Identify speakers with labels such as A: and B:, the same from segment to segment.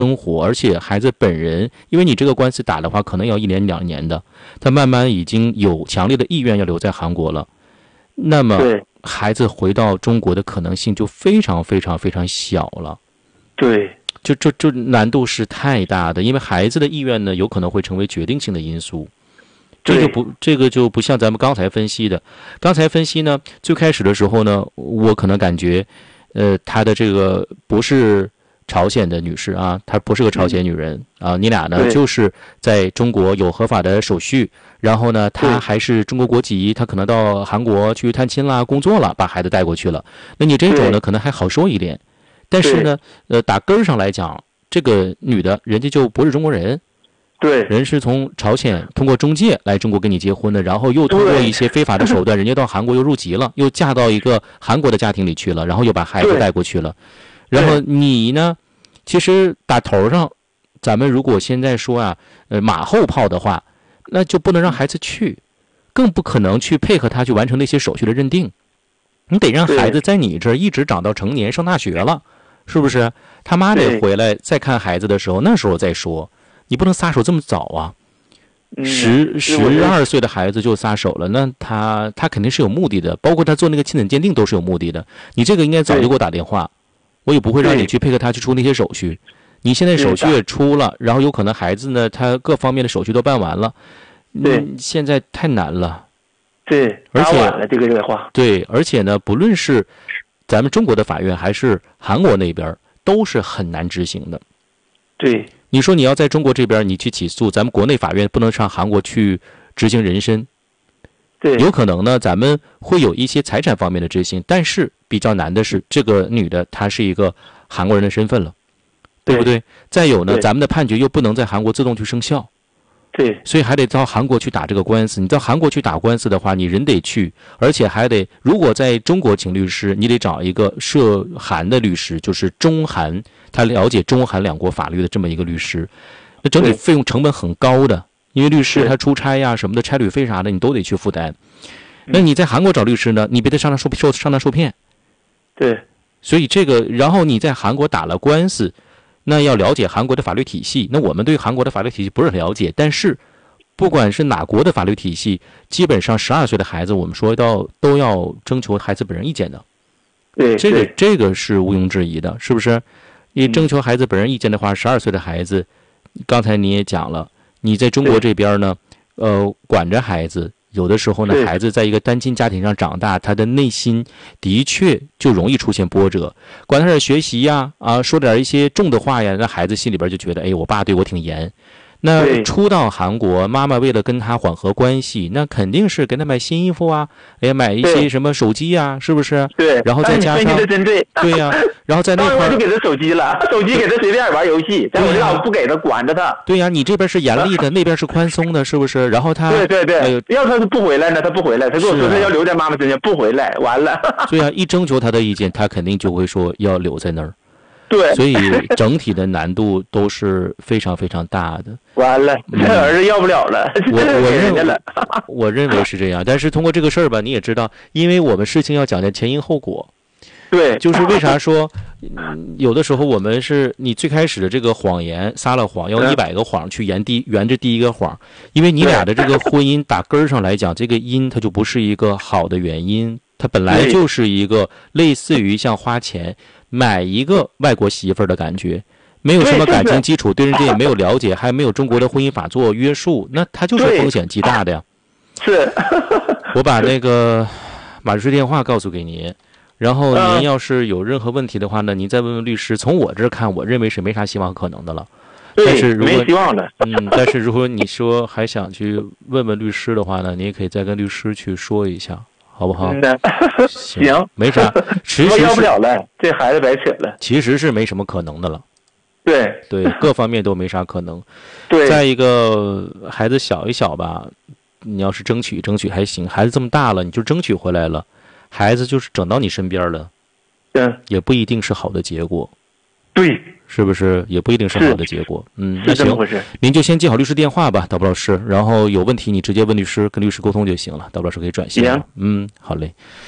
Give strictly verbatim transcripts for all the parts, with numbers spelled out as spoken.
A: 生活，而且孩子本人，因为你这个官司打的话，可能要一年两年的，他慢慢已经有强烈的意愿要留在韩国了，那么孩子回到中国的可能性就非常非常非常小了。
B: 对，
A: 就就就难度是太大的，因为孩子的意愿呢，有可能会成为决定性的因素。这个不，这个就不像咱们刚才分析的。刚才分析呢，最开始的时候呢，我可能感觉，呃，她的这个不是朝鲜的女士啊，她不是个朝鲜女人啊，你俩呢就是在中国有合法的手续，然后呢，她还是中国国籍，她可能到韩国去探亲啦、工作了，把孩子带过去了。那你这种呢，可能还好说一点。但是呢，呃，打根儿上来讲，这个女的，人家就不是中国人。
B: 对，
A: 人是从朝鲜通过中介来中国跟你结婚的，然后又通过一些非法的手段，人家到韩国又入籍了，又嫁到一个韩国的家庭里去了，然后又把孩子带过去了。然后你呢，其实打头上，咱们如果现在说啊，呃，马后炮的话，那就不能让孩子去，更不可能去配合他去完成那些手续的认定。你得让孩子在你这儿一直长到成年，上大学了，是不是？他妈得回来再看孩子的时候，那时候再说。你不能撒手这么早啊！十十二岁的孩子就撒手了，那他他肯定是有目的的，包括他做那个亲子鉴定都是有目的的。你这个应该早就给我打电话，我也不会让你去配合他去出那些手续。你现在手续也出了，然后有可能孩子呢，他各方面的手续都办完了，
B: 对，
A: 现在太难了。
B: 对，
A: 而且
B: 晚了这个这个话。
A: 对，而且呢，不论是咱们中国的法院还是韩国那边，都是很难执行的。
B: 对。
A: 你说你要在中国这边你去起诉，咱们国内法院不能上韩国去执行人身。
B: 对，
A: 有可能呢，咱们会有一些财产方面的执行，但是比较难的是，这个女的她是一个韩国人的身份了，对不对？再有呢，咱们的判决又不能在韩国自动去生效。
B: 对，
A: 所以还得到韩国去打这个官司。你到韩国去打官司的话，你人得去，而且还得，如果在中国请律师，你得找一个涉韩的律师，就是中韩，他了解中韩两国法律的这么一个律师。那整体费用成本很高的，因为律师他出差呀什么的，差旅费啥的你都得去负担。那你在韩国找律师呢，你别得上当受受上当受骗。
B: 对，
A: 所以这个，然后你在韩国打了官司。那要了解韩国的法律体系，那我们对韩国的法律体系不是很了解，但是不管是哪国的法律体系，基本上十二岁的孩子，我们说到都要征求孩子本人意见的。
B: 对，
A: 这个这个是毋庸置疑的，是不是？你征求孩子本人意见的话，十二岁的孩子，刚才你也讲了，你在中国这边呢，呃，管着孩子。有的时候呢，孩子在一个单亲家庭上长大，他的内心的确就容易出现波折。管他点学习呀，啊，说点一些重的话呀，那孩子心里边就觉得，哎，我爸对我挺严。那初到韩国，妈妈为了跟他缓和关系，那肯定是给他买新衣服啊，哎呀，买一些什么手机啊，是不是？
B: 对。
A: 然后再加上对呀、啊，然后在那块
B: 儿就给他手机了，手机给他随便玩游戏，但我让不给他管着他。
A: 对呀、啊，你这边是严厉的，那边是宽松的，是不是？然后他
B: 对对对，呃、要他是不回来呢，他不回来，他跟我说他要留在妈妈身边，不回来，完了。
A: 对呀、啊，一征求他的意见，他肯定就会说要留在那儿。
B: 对，
A: 所以整体的难度都是非常非常大的。
B: 完了，这儿子要不了了，
A: 我我认为我认为是这样，但是通过这个事儿吧，你也知道，因为我们事情要讲究前因后果。
B: 对，
A: 就是为啥说，嗯、有的时候我们是你最开始的这个谎言撒了谎，要一百个谎去圆第圆这第一个谎，因为你俩的这个婚姻打根儿上来讲，这个因它就不是一个好的原因，它本来就是一个类似于像花钱。买一个外国媳妇儿的感觉，没有什么感情基础，对人家也没有了解，还没有中国的婚姻法做约束，那他就是风险极大的呀。
B: 是，
A: 我把那个马律师电话告诉给您，然后您要是有任何问题的话呢，您再问问律师。从我这儿看，我认为是没啥希望可能的了。但是如果
B: 没希望的，
A: 嗯，但是如果你说还想去问问律师的话呢，你也可以再跟律师去说一下。好不好？
B: 行，
A: 行没啥，其实
B: 要不了了，这孩子白扯了。
A: 其实是没什么可能的了。
B: 对
A: 对，各方面都没啥可能。
B: 对，
A: 再一个，孩子小一小吧，你要是争取争取还行。孩子这么大了，你就争取回来了，孩子就是整到你身边了，
B: 嗯，
A: 也不一定是好的结果。
B: 对。
A: 是不是也不一定是好的结果？嗯，那行，您就先记好律师电话吧，导播老师。然后有问题你直接问律师，跟律师沟通就行了。导播老师可以转线。
B: 行，
A: 嗯，好嘞。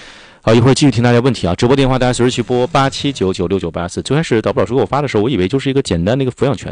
A: 好，一会儿继续听大家问题啊！直播电话大家随时去拨八七九九六九八四。最开始导播老师给我发的时候，我以为就是一个简单的一个抚养权。